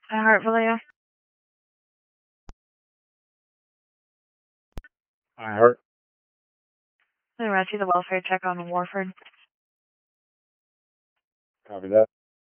Heart Vallejo. I heard. The welfare check on Warford. Copy that.